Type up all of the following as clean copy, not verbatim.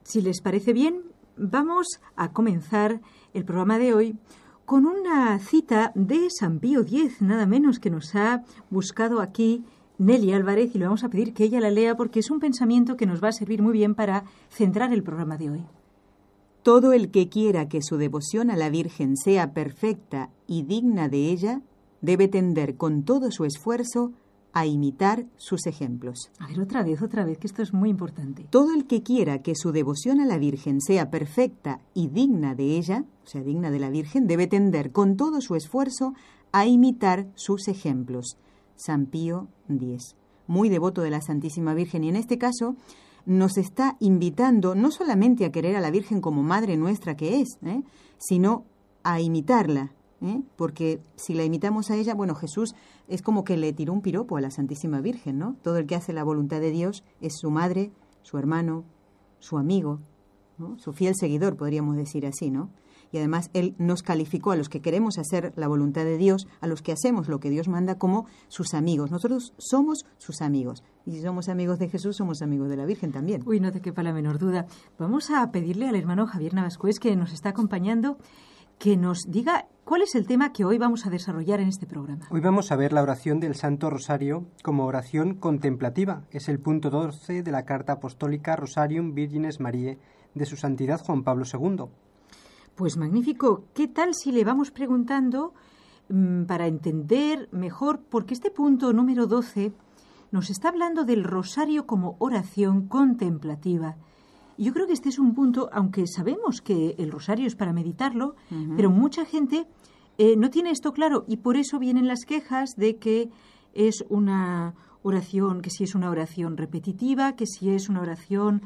Si les parece bien, vamos a comenzar el programa de hoy con una cita de San Pío X, nada menos, que nos ha buscado aquí Nelly Álvarez, y le vamos a pedir que ella la lea porque es un pensamiento que nos va a servir muy bien para centrar el programa de hoy. Todo el que quiera que su devoción a la Virgen sea perfecta y digna de ella, debe tender con todo su esfuerzo a imitar sus ejemplos. A ver, otra vez, que esto es muy importante. Todo el que quiera que su devoción a la Virgen sea perfecta y digna de ella, o sea, digna de la Virgen, debe tender con todo su esfuerzo a imitar sus ejemplos. San Pío X, muy devoto de la Santísima Virgen, y en este caso nos está invitando no solamente a querer a la Virgen como Madre nuestra que es, sino a imitarla, porque si la imitamos a ella, bueno, Jesús es como que le tiró un piropo a la Santísima Virgen, ¿no? Todo el que hace la voluntad de Dios es su madre, su hermano, su amigo, ¿no? Su fiel seguidor, podríamos decir así, ¿no? Y además Él nos calificó a los que queremos hacer la voluntad de Dios, a los que hacemos lo que Dios manda, como sus amigos. Nosotros somos sus amigos. Y si somos amigos de Jesús, somos amigos de la Virgen también. Uy, no te quepa la menor duda. Vamos a pedirle al hermano Javier Navascués, que nos está acompañando, que nos diga cuál es el tema que hoy vamos a desarrollar en este programa. Hoy vamos a ver la oración del Santo Rosario como oración contemplativa. Es el punto 12 de la Carta Apostólica Rosarium Virgines Mariae de su Santidad Juan Pablo II. Pues magnífico. ¿Qué tal si le vamos preguntando para entender mejor? Porque este punto número 12 nos está hablando del rosario como oración contemplativa. Y yo creo que este es un punto, aunque sabemos que el rosario es para meditarlo, pero mucha gente no tiene esto claro, y por eso vienen las quejas de que es una oración, que si es una oración repetitiva, que si es una oración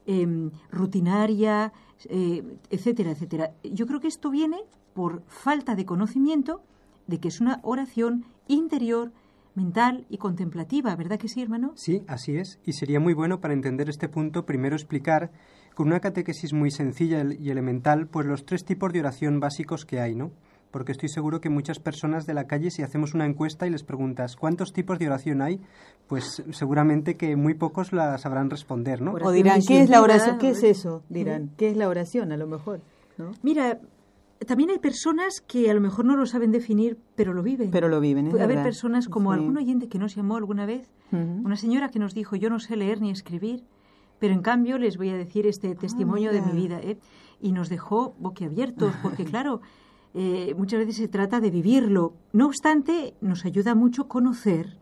rutinaria, etcétera, etcétera. Yo creo que esto viene por falta de conocimiento de que es una oración interior, mental y contemplativa, ¿verdad que sí, hermano? Sí, así es. Y sería muy bueno para entender este punto primero explicar con una catequesis muy sencilla y elemental pues los 3 tipos de oración básicos que hay, ¿no? Porque estoy seguro que muchas personas de la calle, si hacemos una encuesta y les preguntas ¿cuántos tipos de oración hay? Pues seguramente que muy pocos la sabrán responder, ¿no? O dirán, ¿qué es la oración? ¿Qué es eso? Dirán, ¿qué es la oración? A lo mejor, ¿no? Mira, también hay personas que a lo mejor no lo saben definir, pero lo viven. Pero lo viven, es Puede haber verdad. personas como Sí. algún oyente que nos llamó alguna vez, una señora que nos dijo, yo no sé leer ni escribir, pero en cambio les voy a decir este testimonio de mi vida, y nos dejó boquiabiertos, porque claro, muchas veces se trata de vivirlo. No obstante, nos ayuda mucho conocer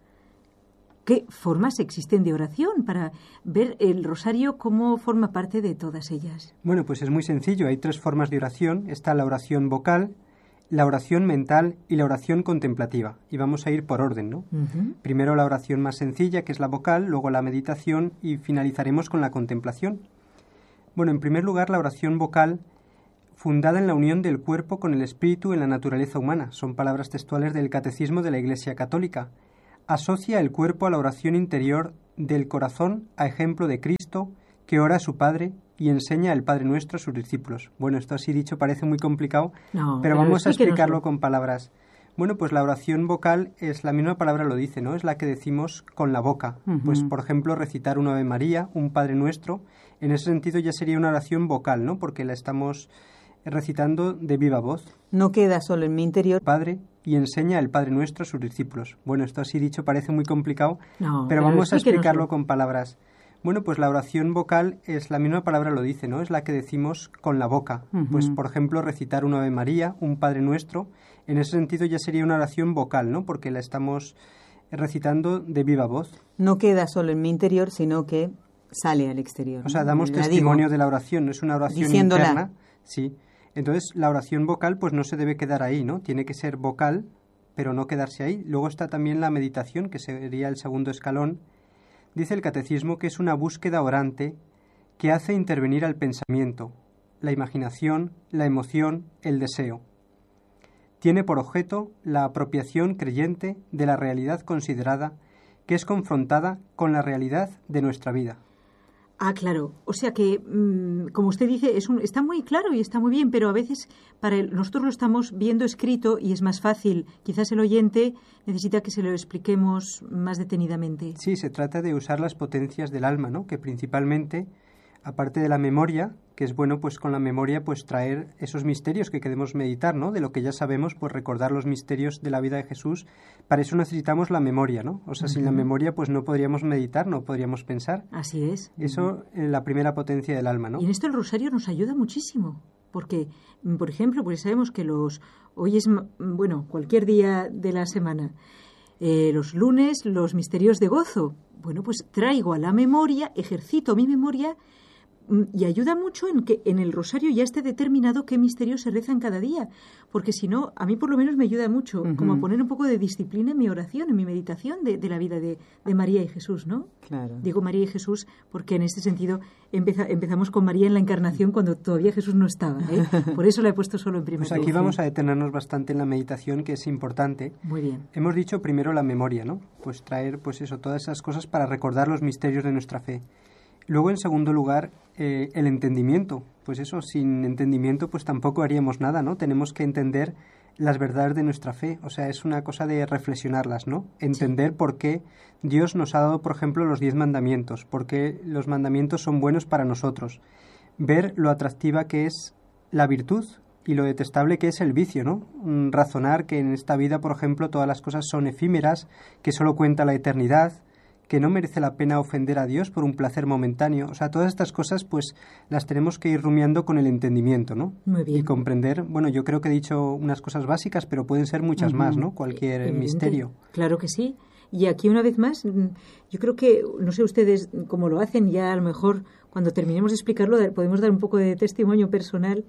qué formas existen de oración para ver el rosario cómo forma parte de todas ellas. Bueno, pues es muy sencillo. Hay 3 formas de oración. Está la oración vocal, la oración mental y la oración contemplativa. Y vamos a ir por orden, ¿no? Primero la oración más sencilla, que es la vocal, luego la meditación y finalizaremos con la contemplación. Bueno, en primer lugar, la oración vocal, fundada en la unión del cuerpo con el espíritu en la naturaleza humana. Son palabras textuales del Catecismo de la Iglesia Católica. Asocia el cuerpo a la oración interior del corazón a ejemplo de Cristo, que ora a su Padre y enseña el Padre Nuestro a sus discípulos. Bueno, esto así dicho parece muy complicado, pero vamos a explicarlo con palabras. Bueno, pues la oración vocal es, la misma palabra lo dice, ¿no? Es la que decimos con la boca. Pues, por ejemplo, recitar un Ave María, un Padre Nuestro. En ese sentido ya sería una oración vocal, ¿no? Porque la estamos recitando de viva voz. No queda solo en mi interior. Padre y enseña el Padre Nuestro a sus discípulos. Bueno, esto así dicho parece muy complicado, pero pero vamos a explicarlo con palabras. Bueno, pues la oración vocal es, la misma palabra lo dice, ¿no? Es la que decimos con la boca. Pues, por ejemplo, recitar un Ave María, un Padre Nuestro. En ese sentido ya sería una oración vocal, ¿no? Porque la estamos recitando de viva voz. No queda solo en mi interior, sino que sale al exterior, ¿no? O sea, damos testimonio de la oración, no es una oración diciéndola. interna. Sí. Entonces, la oración vocal pues no se debe quedar ahí, ¿no? Tiene que ser vocal, pero no quedarse ahí. Luego está también la meditación, que sería el segundo escalón. Dice el Catecismo que es una búsqueda orante que hace intervenir al pensamiento, la imaginación, la emoción, el deseo. Tiene por objeto la apropiación creyente de la realidad considerada, que es confrontada con la realidad de nuestra vida. Ah, claro. O sea que, como usted dice, está muy claro y está muy bien, pero a veces nosotros lo estamos viendo escrito y es más fácil. Quizás el oyente necesita que se lo expliquemos más detenidamente. Sí, se trata de usar las potencias del alma, ¿no? Que principalmente Aparte de la memoria, que es bueno pues con la memoria pues traer esos misterios que queremos meditar, ¿no? De lo que ya sabemos, pues recordar los misterios de la vida de Jesús. Para eso necesitamos la memoria, ¿no? O sea, sin la memoria pues no podríamos meditar, no podríamos pensar. Así es. Eso es la primera potencia del alma, ¿no? Y en esto el rosario nos ayuda muchísimo, porque, por ejemplo, porque sabemos que hoy es, bueno, cualquier día de la semana, los lunes, los misterios de gozo. Bueno, pues traigo a la memoria, ejercito mi memoria y ayuda mucho en que en el rosario ya esté determinado qué misterios se rezan cada día, porque si no, a mí por lo menos me ayuda mucho como a poner un poco de disciplina en mi oración, en mi meditación de la vida de María y Jesús, ¿no? Claro. Digo María y Jesús porque en este sentido empezamos con María en la Encarnación cuando todavía Jesús no estaba, ¿eh? Por eso la he puesto solo en primer lugar. Pues aquí vamos a detenernos bastante en la meditación, que es importante. Muy bien. Hemos dicho primero la memoria, ¿no? Pues traer, pues eso, todas esas cosas para recordar los misterios de nuestra fe. Luego, en segundo lugar, el entendimiento. Pues eso, sin entendimiento, pues tampoco haríamos nada, ¿no? Tenemos que entender las verdades de nuestra fe. O sea, es una cosa de reflexionarlas, ¿no? Entender por qué Dios nos ha dado, por ejemplo, los 10 mandamientos, por qué los mandamientos son buenos para nosotros. Ver lo atractiva que es la virtud y lo detestable que es el vicio, ¿no? Razonar que en esta vida, por ejemplo, todas las cosas son efímeras, que solo cuenta la eternidad, que no merece la pena ofender a Dios por un placer momentáneo. O sea, todas estas cosas pues las tenemos que ir rumiando con el entendimiento, ¿no? Muy bien. Y comprender, bueno, yo creo que he dicho unas cosas básicas, pero pueden ser muchas más, ¿no? Cualquier Evidente. Misterio. Claro que sí. Y aquí una vez más, yo creo que, no sé ustedes cómo lo hacen, ya a lo mejor cuando terminemos de explicarlo podemos dar un poco de testimonio personal,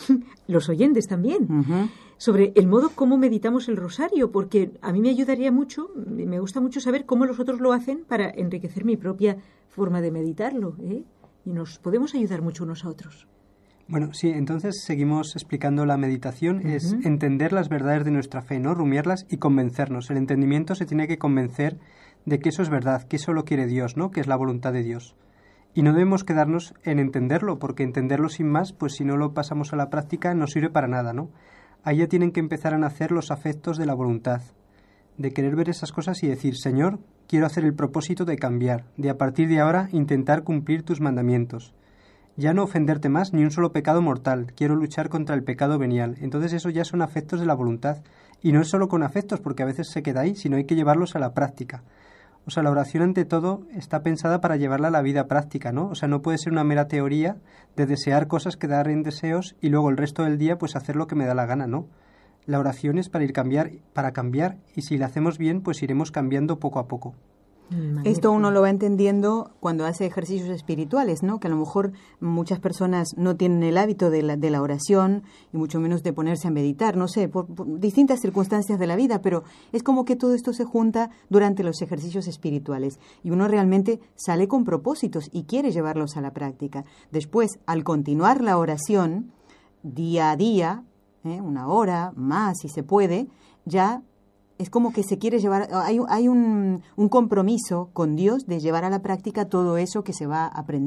los oyentes también, sobre el modo como meditamos el rosario, porque a mí me ayudaría mucho, me gusta mucho saber cómo los otros lo hacen para enriquecer mi propia forma de meditarlo, ¿eh? Y nos podemos ayudar mucho unos a otros. Bueno, sí, entonces seguimos explicando la meditación, es entender las verdades de nuestra fe, ¿no? Rumiarlas y convencernos. El entendimiento se tiene que convencer de que eso es verdad, que eso lo quiere Dios, ¿no? Que es la voluntad de Dios. Y no debemos quedarnos en entenderlo, porque entenderlo sin más, pues si no lo pasamos a la práctica, no sirve para nada, ¿no? Ahí ya tienen que empezar a nacer los afectos de la voluntad, de querer ver esas cosas y decir, Señor, quiero hacer el propósito de cambiar, de a partir de ahora intentar cumplir tus mandamientos. Ya no ofenderte más ni un solo pecado mortal, quiero luchar contra el pecado venial. Entonces eso ya son afectos de la voluntad. Y no es solo con afectos, porque a veces se queda ahí, sino hay que llevarlos a la práctica. O sea, la oración ante todo está pensada para llevarla a la vida práctica, ¿no? O sea, no puede ser una mera teoría de desear cosas que dar en deseos y luego el resto del día pues hacer lo que me da la gana, ¿no? La oración es para cambiar y si la hacemos bien pues iremos cambiando poco a poco. Esto uno lo va entendiendo cuando hace ejercicios espirituales, ¿no? Que a lo mejor muchas personas no tienen el hábito de la oración y mucho menos de ponerse a meditar, no sé, por distintas circunstancias de la vida, pero es como que todo esto se junta durante los ejercicios espirituales y uno realmente sale con propósitos y quiere llevarlos a la práctica. Después, al continuar la oración, día a día, una hora más si se puede, ya es como que se quiere llevar, hay un compromiso con Dios de llevar a la práctica todo eso que se va aprendiendo.